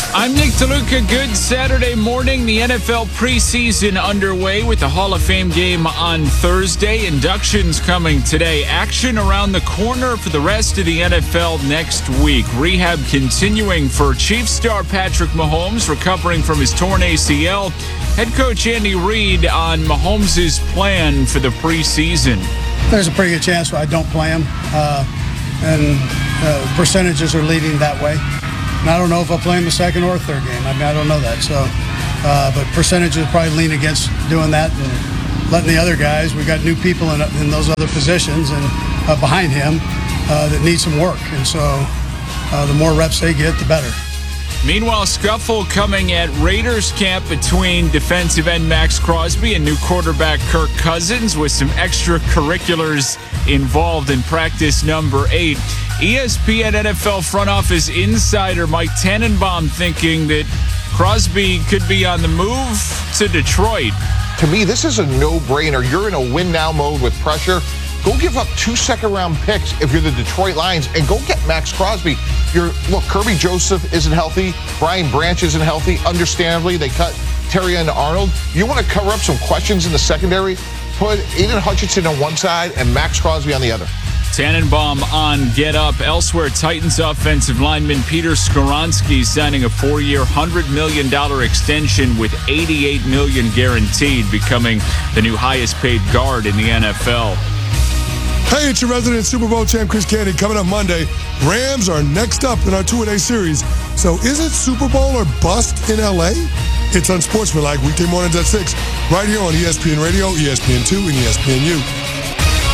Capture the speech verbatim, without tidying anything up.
I'm Nick DeLuca. Good Saturday morning. The N F L preseason underway with the Hall of Fame game on Thursday. Inductions coming today. Action around the corner for the rest of the N F L next week. Rehab continuing for Chiefs star Patrick Mahomes, recovering from his torn A C L. Head coach Andy Reid on Mahomes' plan for the preseason. There's a pretty good chance I don't play him, uh, and uh, percentages are leading that way. And I don't know if I'll play him the second or third game. I mean, I don't know that. So, uh, but percentages probably lean against doing that and letting the other guys. We got new people in, in those other positions and uh, behind him uh, that need some work. And so, uh, the more reps they get, the better. Meanwhile, scuffle coming at Raiders camp between defensive end Max Crosby and new quarterback Kirk Cousins, with some extracurriculars involved in practice number eight. E S P N N F L front office insider Mike Tannenbaum thinking that Crosby could be on the move to Detroit. To me, this is a no-brainer. You're in a win-now mode with pressure. Go give up two second-round picks if you're the Detroit Lions, and go get Max Crosby. You're, look, Kirby Joseph isn't healthy. Brian Branch isn't healthy. Understandably, they cut Terry and Arnold. You want to cover up some questions in the secondary? Put Aiden Hutchinson on one side and Max Crosby on the other. Tannenbaum on Get Up. Elsewhere, Titans offensive lineman Peter Skoronski signing a four-year, one hundred million dollars extension with eighty-eight million dollars guaranteed, becoming the new highest-paid guard in the N F L. Hey, it's your resident Super Bowl champ, Chris Candy. Coming up Monday, Rams are next up in our two-a-day series. So is it Super Bowl or bust in L A? It's Unsportsmanlike, weekday mornings at six, right here on E S P N Radio, E S P N two, and E S P N U.